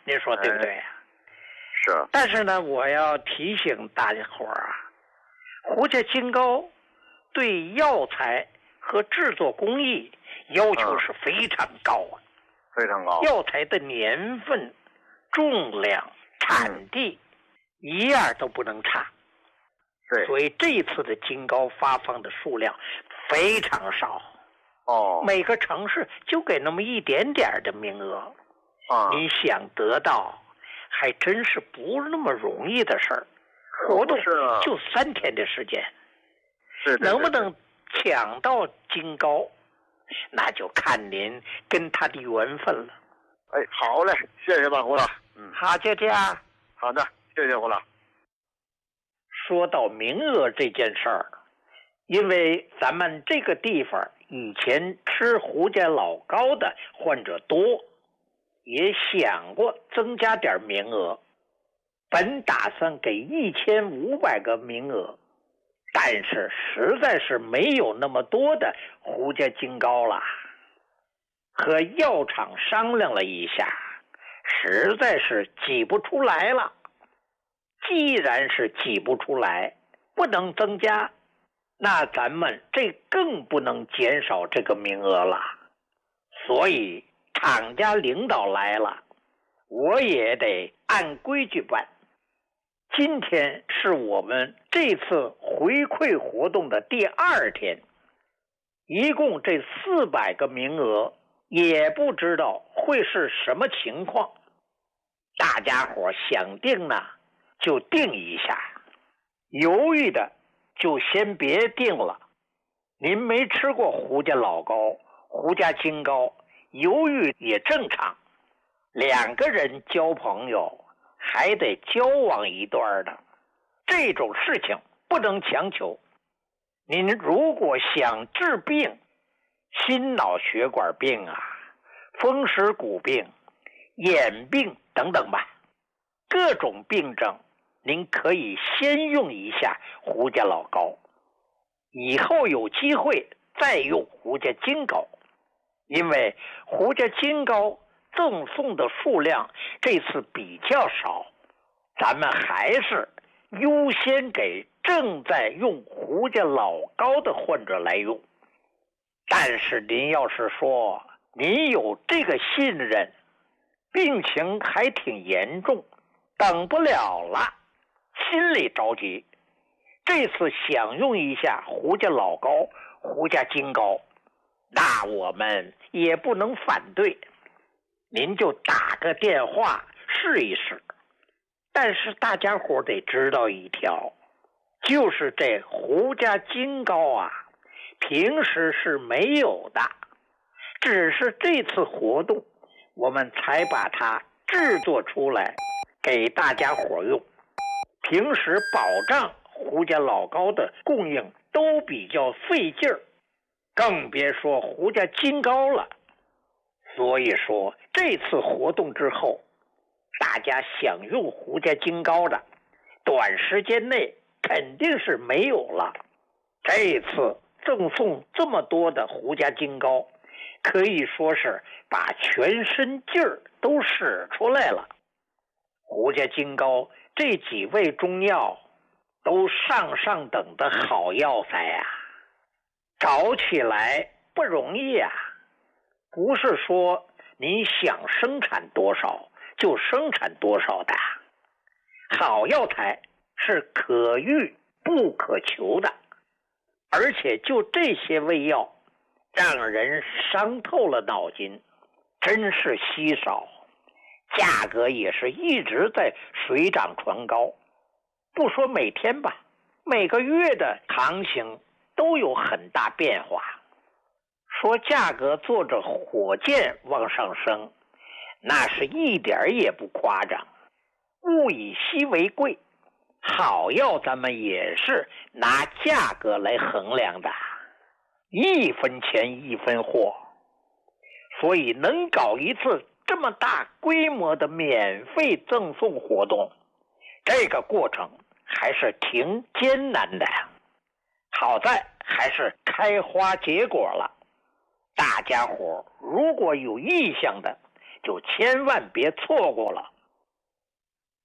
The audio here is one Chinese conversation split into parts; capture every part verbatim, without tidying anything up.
您说对不对呀、 哎？是。 但是呢，我要提醒大家伙儿啊，胡家金糕对药材和制作工艺要求是非常高啊， 嗯、非常高。 药材的年份、重量、产地、嗯、一样都不能差。 对。 所以这次的金糕发放的数量非常少。 哦。 每个城市就给那么一点点的名额。 啊。 你想得到，还真是不那么容易的事儿。活动就三天的时间。 是。 能不能抢到金糕，那就看您跟他的缘分了。 哎，好嘞，谢谢吧，胡老。 嗯，好，就这样。 好的，谢谢胡老。 说到名额这件事儿，因为咱们这个地方以前吃胡家老糕的患者多，也想过增加点名额，本打算给一千五百个名额，但是实在是没有那么多的胡家金糕了。和药厂商量了一下，实在是挤不出来了。既然是挤不出来，不能增加，那咱们这更不能减少这个名额了。所以厂家领导来了，我也得按规矩办。今天是我们这次回馈活动的第二天，一共这四百个名额，也不知道会是什么情况。大家伙想定呢就定一下，犹豫的就先别定了。您没吃过胡家老糕、胡家金糕，犹豫也正常。两个人交朋友还得交往一段的，这种事情不能强求。您如果想治病，心脑血管病啊、风湿骨病、眼病等等吧，各种病症您可以先用一下胡家老糕，以后有机会再用胡家金糕。因为胡家金糕赠送的数量这次比较少，咱们还是优先给正在用胡家老糕的患者来用。但是您要是说您有这个信任，病情还挺严重，等不了了，心里着急，这次想用一下胡家老糕、胡家金糕，那我们也不能反对，您就打个电话试一试。但是大家伙得知道一条，就是这胡家金糕啊，平时是没有的，只是这次活动我们才把它制作出来给大家伙用。平时保障胡家老糕的供应都比较费劲儿，更别说胡家金糕了。所以说这次活动之后，大家想用胡家金糕的，短时间内肯定是没有了。这次赠送这么多的胡家金糕，可以说是把全身劲儿都使出来了。胡家金糕这几味中药都上上等的好药材啊，找起来不容易啊。不是说你想生产多少就生产多少的，好药材是可遇不可求的。而且就这些味药让人伤透了脑筋，真是稀少，价格也是一直在水涨船高。不说每天吧，每个月的行情都有很大变化。说价格做着火箭往上升，那是一点也不夸张。物以稀为贵，好药咱们也是拿价格来衡量的，一分钱一分货。所以能搞一次这么大规模的免费赠送活动，这个过程还是挺艰难的。好在还是开花结果了，大家伙如果有意向的就千万别错过了。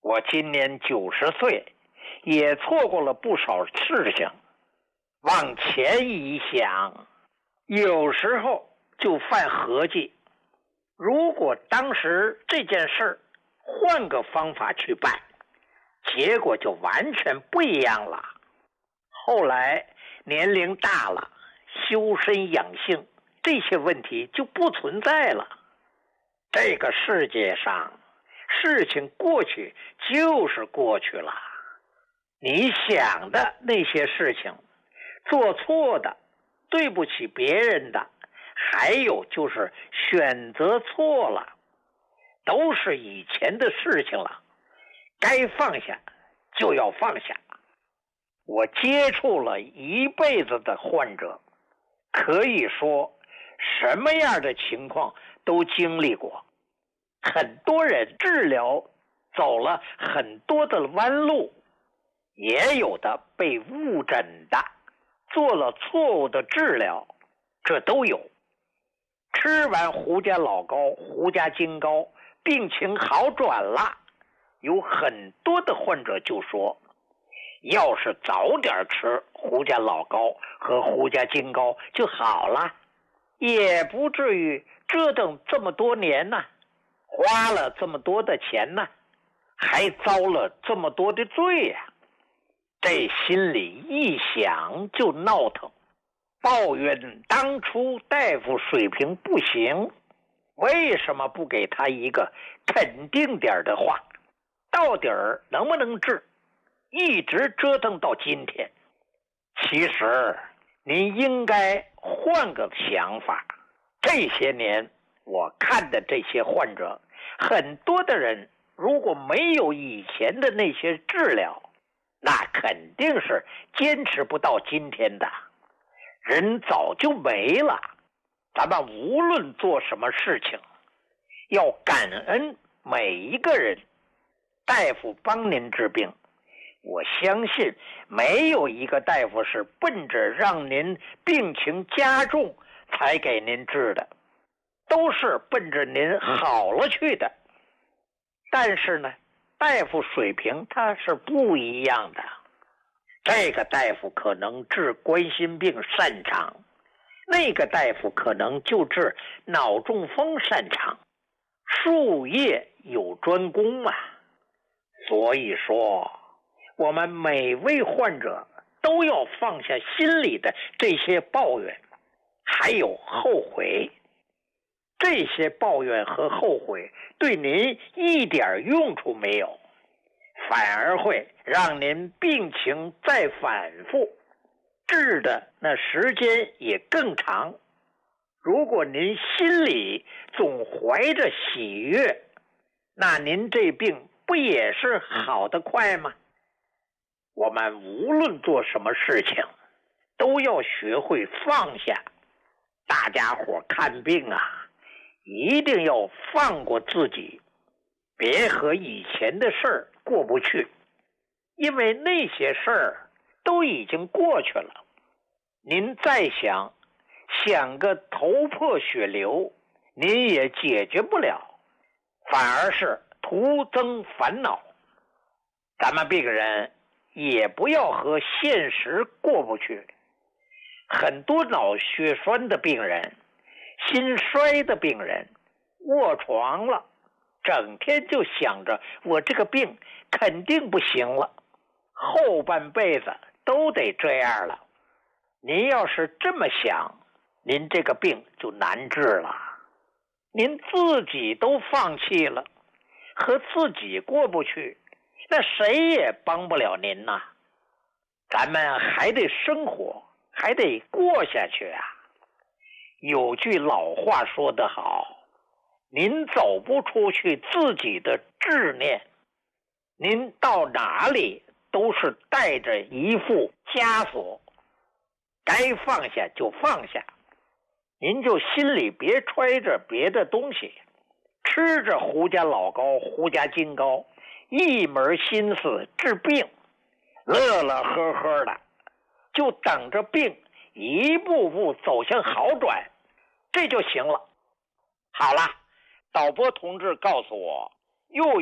我今年九十岁，也错过了不少事情。往前一想，有时候就犯合计，如果当时这件事换个方法去办，结果就完全不一样了。后来年龄大了，修身养性这些问题就不存在了。这个世界上事情过去就是过去了，你想的那些事情，做错的，对不起别人的，还有就是选择错了，都是以前的事情了，该放下就要放下。我接触了一辈子的患者，可以说什么样的情况都经历过。很多人治疗走了很多的弯路，也有的被误诊的，做了错误的治疗，这都有。吃完胡家老膏、胡家金膏，病情好转了，有很多的患者就说，要是早点吃胡家老膏和胡家金膏就好了，也不至于折腾这么多年呢，花了这么多的钱呢，还遭了这么多的罪呀、啊！这心里一想就闹腾，抱怨当初大夫水平不行，为什么不给他一个肯定点的话？到底儿能不能治？一直折腾到今天。其实您应该换个想法。这些年我看的这些患者，很多的人如果没有以前的那些治疗，那肯定是坚持不到今天的，人早就没了。咱们无论做什么事情，要感恩每一个人。大夫帮您治病，我相信没有一个大夫是奔着让您病情加重才给您治的，都是奔着您好了去的。但是呢，大夫水平他是不一样的，这个大夫可能治冠心病擅长，那个大夫可能就治脑中风擅长，术业有专攻啊。所以说，我们每位患者都要放下心里的这些抱怨，还有后悔。这些抱怨和后悔对您一点用处没有，反而会让您病情再反复，治的那时间也更长。如果您心里总怀着喜悦，那您这病不也是好得快吗？我们无论做什么事情，都要学会放下。大家伙看病啊，一定要放过自己，别和以前的事儿过不去，因为那些事儿都已经过去了。您再想想个头破血流，您也解决不了，反而是徒增烦恼。咱们病人也不要和现实过不去。很多脑血栓的病人、心衰的病人卧床了，整天就想着我这个病肯定不行了，后半辈子都得这样了。您要是这么想，您这个病就难治了。您自己都放弃了，和自己过不去，那谁也帮不了您呐。咱们还得生活，还得过下去啊。有句老话说得好，您走不出去自己的执念，您到哪里都是带着一副枷锁，该放下就放下。您就心里别揣着别的东西，吃着胡家老膏、胡家金膏，一门心思治病，乐乐呵呵的，就等着病一步步走向好转，这就行了。好了，导播同志告诉我，又